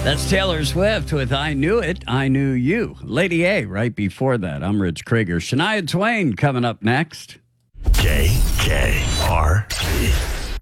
That's Taylor Swift with I Knew It, I Knew You. Lady A right before that. I'm Rich Krieger. Shania Twain coming up next. KKRP.